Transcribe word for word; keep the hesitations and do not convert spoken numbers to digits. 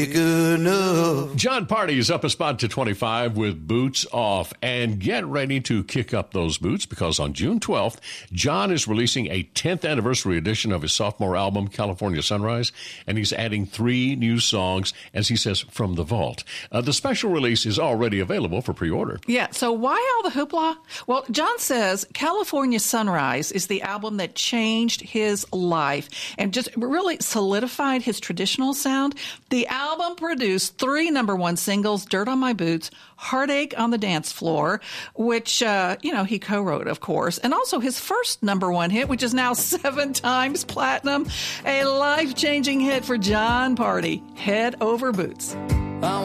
Good enough. John Party is up a spot to twenty-five with Boots Off. And get ready to kick up those boots, because on June twelfth, John is releasing a tenth anniversary edition of his sophomore album, California Sunrise, and he's adding three new songs, as he says, from the vault. Uh, the special release is already available for pre-order. Yeah, so why all the hoopla? Well, John says California Sunrise is the album that changed his life and just really solidified his traditional sound. The album album produced three number one singles, Dirt on My Boots, Heartache on the Dance Floor, which, uh, you know, he co-wrote, of course, and also his first number one hit, which is now seven times platinum, a life-changing hit for John Party, Head Over Boots.